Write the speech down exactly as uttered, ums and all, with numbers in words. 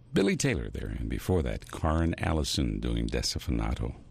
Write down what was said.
Billy Taylor there, and before that, Karen Allison doing Desafinato.